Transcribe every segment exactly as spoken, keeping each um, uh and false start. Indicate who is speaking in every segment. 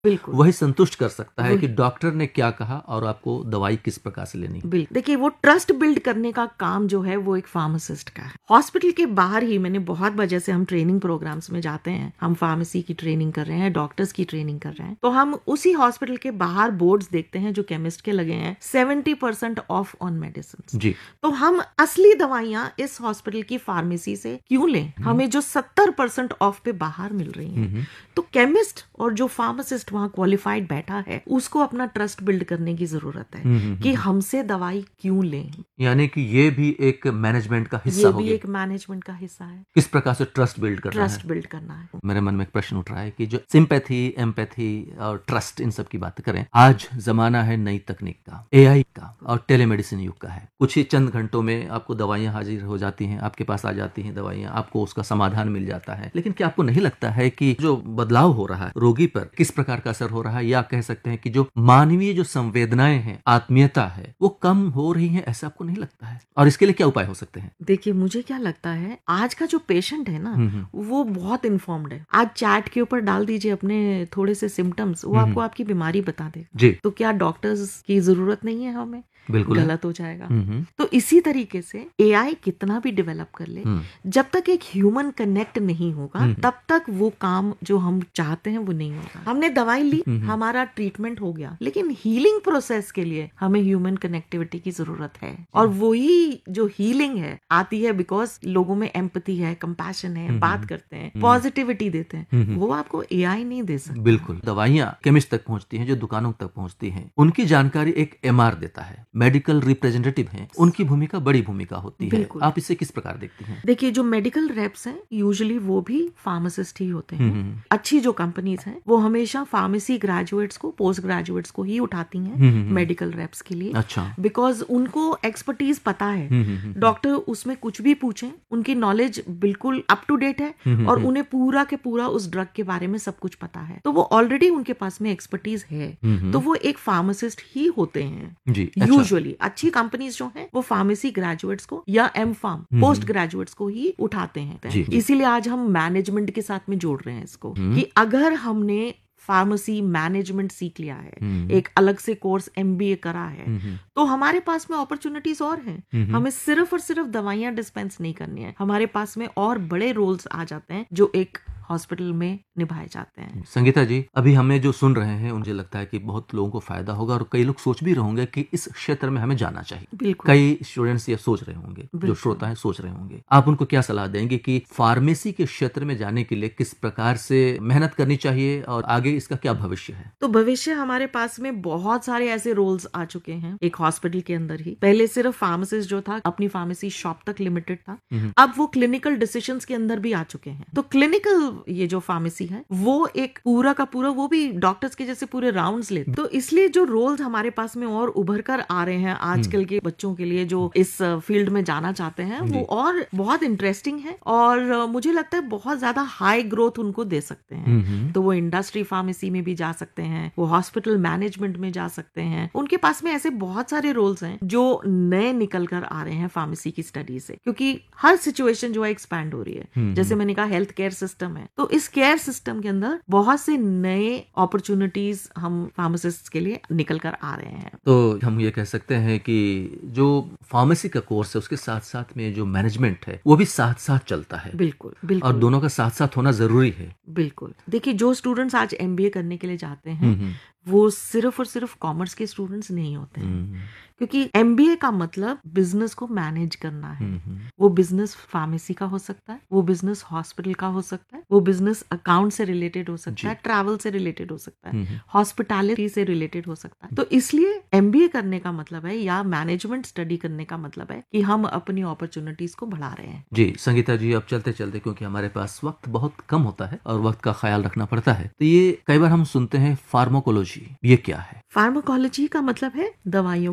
Speaker 1: बिल्कुल
Speaker 2: वही संतुष्ट कर सकता है
Speaker 1: वही।
Speaker 2: कि डॉक्टर ने क्या कहा और आपको दवाई किस प्रकार से लेनी है।
Speaker 1: बिल्कुल देखिए, वो ट्रस्ट बिल्ड करने का काम जो है वो एक फार्मासिस्ट का है। हॉस्पिटल के बाहर ही मैंने बहुत बार, जैसे हम ट्रेनिंग प्रोग्राम्स में जाते हैं, हम फार्मेसी की ट्रेनिंग कर रहे हैं, डॉक्टर्स की ट्रेनिंग कर रहे हैं, तो हम उसी हॉस्पिटल के बाहर बोर्ड्स देखते हैं जो केमिस्ट के लगे हैं, seventy percent of on medicine.
Speaker 2: जी
Speaker 1: तो हम असली दवाइयां इस हॉस्पिटल की फार्मेसी से क्यों लें, हमें जो सत्तर परसेंट ऑफ पे बाहर मिल रही हैं। तो केमिस्ट और जो फार्मासिस्ट वहां क्वालिफाइड बैठा है, उसको अपना ट्रस्ट बिल्ड करने की जरूरत है कि हमसे दवाई क्यों लें।
Speaker 2: यानी कि ये भी एक मैनेजमेंट का हिस्सा
Speaker 1: ये
Speaker 2: हो
Speaker 1: भी
Speaker 2: गया।
Speaker 1: एक मैनेजमेंट का हिस्सा है,
Speaker 2: किस प्रकार से ट्रस्ट बिल्ड करना
Speaker 1: ट्रस्ट
Speaker 2: है।
Speaker 1: बिल्ड करना है।
Speaker 2: मेरे मन में एक प्रश्न उठ रहा है कि जो सिंपैथी, एम्पैथी और ट्रस्ट, इन सब की बात करें, आज जमाना है नई तकनीक का, एआई का और टेलीमेडिसिन युग का है। कुछ ही चंद घंटों में आपको दवाइयां हाजिर हो जाती हैं, आपके पास आ जाती हैं दवाइयां, आपको उसका समाधान मिल जाता है। लेकिन क्या आपको नहीं लगता है कि जो बदलाव हो रहा है रोगी पर किस प्रकार का असर हो रहा है, या कह सकते हैं कि जो मानवीय जो संवेदनाएं हैं, आत्मीयता है, वो कम हो रही है, ऐसा आपको नहीं लगता है? और इसके लिए क्या उपाय हो सकते हैं?
Speaker 1: देखिए, मुझे क्या लगता है, आज का जो पेशेंट है ना, वो बहुत इन्फॉर्म्ड है। आज चैट के ऊपर डाल दीजिए अपने थोड़े से सिम्टम्स, वो आपको आपकी बीमारी बता दे।
Speaker 2: जी
Speaker 1: तो क्या डॉक्टर्स की जरूरत नहीं है हमें?
Speaker 2: बिल्कुल है।
Speaker 1: गलत हो जाएगा।
Speaker 2: हम्म
Speaker 1: तो इसी तरीके से एआई कितना भी डेवलप कर ले, जब तक एक ह्यूमन कनेक्ट नहीं होगा, तब तक वो काम जो हम चाहते हैं वो नहीं होगा। हमने दवाई ली, हमारा ट्रीटमेंट हो गया, लेकिन हीलिंग प्रोसेस के लिए हमें ह्यूमन कनेक्टिविटी की जरूरत है। और वही जो हीलिंग है आती है बिकॉज लोगों में एम्पैथी है, कंपैशन है, बात करते हैं, पॉजिटिविटी देते हैं, वो आपको एआई नहीं दे सकता।
Speaker 2: बिल्कुल। दवाइयां केमिस्ट तक पहुंचती हैं, जो दुकानों तक पहुंचती हैं, उनकी जानकारी एक एमआर देता है, मेडिकल रिप्रेजेंटेटिव हैं, उनकी भूमिका बड़ी भूमिका होती है। आप इसे किस प्रकार देखती हैं?
Speaker 1: देखिए, जो मेडिकल रेप्स हैं यूजुअली वो भी फार्मासिस्ट ही होते हैं। अच्छी जो कंपनीज हैं वो हमेशा फार्मेसी ग्रेजुएट्स को, पोस्ट ग्रेजुएट्स को ही उठाती हैं मेडिकल रेप्स के लिए।
Speaker 2: अच्छा।
Speaker 1: बिकॉज उनको एक्सपर्टीज पता है। डॉक्टर उसमें कुछ भी पूछें, उनकी नॉलेज बिल्कुल अप टू डेट है और उन्हें पूरा के पूरा उस ड्रग के बारे में सब कुछ पता है, तो वो ऑलरेडी उनके पास में एक्सपर्टीज है, तो वो एक फार्मासिस्ट ही होते हैं
Speaker 2: जी।
Speaker 1: यूजुअली। अच्छी कंपनीज जो हैं वो फार्मेसी ग्रेजुएट्स को या एम फार्म पोस्ट ग्रेजुएट्स को ही उठाते हैं। इसीलिए आज हम मैनेजमेंट के साथ में जोड़ रहे हैं इसको, कि अगर हमने फार्मेसी मैनेजमेंट सीख लिया है, एक अलग से कोर्स एमबीए करा है, तो हमारे पास में अपॉर्चुनिटीज और हैं। हमें सिर्फ और सिर्फ दवाइयां डिस्पेंस नहीं करनी है, हमारे पास में और बड़े रोल्स आ जाते हैं जो एक हॉस्पिटल में निभाए जाते हैं।
Speaker 2: संगीता जी, अभी हमें जो सुन रहे हैं मुझे लगता है कि बहुत लोगों को फायदा होगा और कई लोग सोच भी रहे होंगे कि इस क्षेत्र में हमें जाना चाहिए।
Speaker 1: बिल्कुल।
Speaker 2: कई स्टूडेंट्स ये सोच रहे होंगे, जो श्रोता हैं सोच रहे होंगे। आप उनको क्या सलाह देंगे कि फार्मेसी के क्षेत्र में जाने के लिए किस प्रकार से मेहनत करनी चाहिए और आगे इसका क्या भविष्य है?
Speaker 1: तो भविष्य हमारे पास में बहुत सारे ऐसे रोल्स आ चुके हैं एक हॉस्पिटल के अंदर ही। पहले सिर्फ फार्मासिस्ट जो था अपनी फार्मेसी शॉप तक लिमिटेड था, अब वो क्लिनिकल डिसीजंस के अंदर भी आ चुके हैं। तो क्लिनिकल ये जो फार्मेसी है वो एक पूरा का पूरा, वो भी डॉक्टर्स के जैसे पूरे राउंड्स लेते। तो इसलिए जो रोल्स हमारे पास में और उभर कर आ रहे हैं आजकल के बच्चों के लिए जो इस फील्ड में जाना चाहते हैं, वो और बहुत इंटरेस्टिंग है और मुझे लगता है बहुत ज्यादा हाई ग्रोथ उनको दे सकते हैं। तो वो इंडस्ट्री फार्मेसी में भी जा सकते हैं, वो हॉस्पिटल मैनेजमेंट में जा सकते हैं। उनके पास में ऐसे बहुत सारे रोल्स हैं जो नए निकल कर आ रहे हैं फार्मेसी की स्टडी से, क्योंकि हर सिचुएशन जो है एक्सपैंड हो रही है। जैसे मैंने कहा हेल्थ केयर सिस्टम है, तो इस केयर सिस्टम के अंदर बहुत से नए अपॉर्चुनिटीज हम फार्मासिस्ट के लिए निकल कर आ रहे हैं।
Speaker 2: तो हम ये कह सकते हैं कि जो फार्मेसी का कोर्स है उसके साथ साथ में जो मैनेजमेंट है वो भी साथ साथ चलता है।
Speaker 1: बिल्कुल बिल्कुल।
Speaker 2: और दोनों का साथ साथ होना जरूरी है।
Speaker 1: बिल्कुल। देखिए, जो स्टूडेंट्स आज एमबीए करने के लिए जाते हैं वो सिर्फ और सिर्फ कॉमर्स के स्टूडेंट्स नहीं होते हैं, क्योंकि एमबीए का मतलब बिजनेस को मैनेज करना है। वो बिजनेस फार्मेसी का हो सकता है, वो बिजनेस हॉस्पिटल का हो सकता है, वो बिजनेस अकाउंट से रिलेटेड हो सकता है, ट्रैवल से रिलेटेड हो सकता है, हॉस्पिटैलिटी से रिलेटेड हो सकता है। तो इसलिए एमबीए करने का मतलब है या मैनेजमेंट स्टडी करने का मतलब है कि हम अपनी अपॉर्चुनिटीज को बढ़ा रहे हैं।
Speaker 2: जी संगीता जी, अब चलते चलते, क्योंकि हमारे पास वक्त बहुत कम होता है और वक्त का ख्याल रखना पड़ता है, तो ये कई बार हम सुनते हैं फार्माकोलॉजी, ये क्या है?
Speaker 1: फार्माकोलॉजी का मतलब है दवाइयों की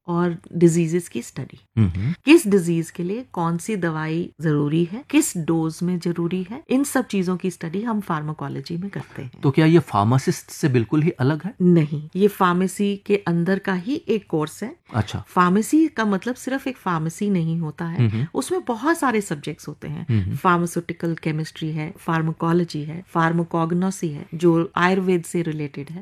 Speaker 1: और डिजीजेस की स्टडी। किस डिजीज के लिए कौन सी दवाई जरूरी है, किस डोज में जरूरी है, इन सब चीजों की स्टडी हम फार्माकोलॉजी में करते हैं।
Speaker 2: तो क्या ये फार्मासिस्ट से बिल्कुल ही अलग है?
Speaker 1: नहीं, ये फार्मेसी के अंदर का ही एक कोर्स है।
Speaker 2: अच्छा।
Speaker 1: फार्मेसी का मतलब सिर्फ एक फार्मेसी नहीं होता है, उसमें बहुत सारे सब्जेक्ट्स होते हैं। फार्मास्यूटिकल केमिस्ट्री है, फार्माकोलॉजी है, फार्माकोग्नोसी है जो आयुर्वेद से रिलेटेड है,